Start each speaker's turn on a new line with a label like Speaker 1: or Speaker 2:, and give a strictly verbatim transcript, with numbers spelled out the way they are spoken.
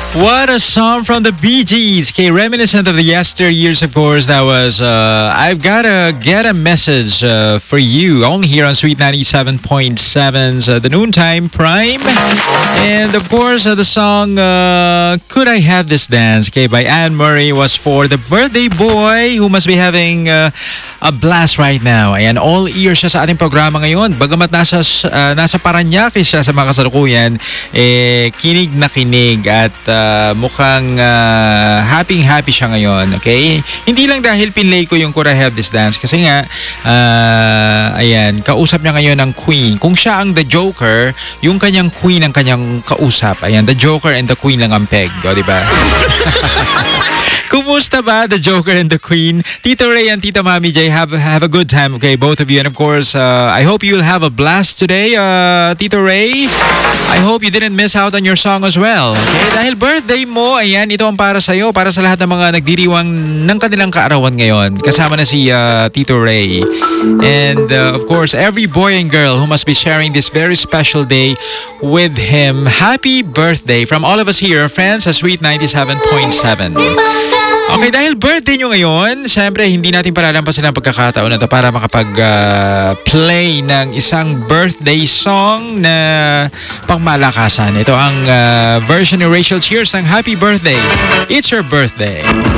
Speaker 1: What a song from the Bee Gees. Okay, reminiscent of the yesteryears, of course. That was, uh, I've Gotta Get a Message uh, for You. Only here on Sweet ninety-seven point seven's uh, The Noontime Prime. And of course, uh, the song uh, Could I Have This Dance, okay, by Anne Murray was for the birthday boy who must be having uh, a blast right now. Ayan, all ears siya sa ating programa ngayon. Bagamat nasa, uh, nasa Paranaque siya sa mga kasalukuyan, eh, kinig na kinig at uh, mukhang uh, happy-happy siya ngayon, okay? Hindi lang dahil pinlay ko yung Could I Have This Dance kasi nga, uh, ayan, kausap niya ngayon ng Queen. Kung siya ang The Joker, yung kanyang Queen ang kanyang kausap. Ayan, The Joker and the Queen lang ang peg, o, diba? Kumusta ba, The Joker and the Queen? Tito Ray and Tita Mami J, have have a good time, okay, both of you. And of course, uh, I hope you'll have a blast today, uh, Tito Ray. I hope you didn't miss out on your song as well, okay? Dahil birthday mo, ayan, ito ang para sa'yo, para sa lahat ng mga nagdiriwang ng kanilang kaarawan ngayon. Kasama na si uh, Tito Ray. And uh, of course, every boy and girl who must be sharing this very special day with him. Happy birthday from all of us here, friends, sa Sweet ninety-seven point seven. Okay, dahil birthday nyo ngayon, syempre hindi natin palalampasin ang pagkakataon na ito para makapag-play uh, ng isang birthday song na pangmalakasan. Ito ang uh, version ni Rachel Cheers ng Happy Birthday. It's your birthday.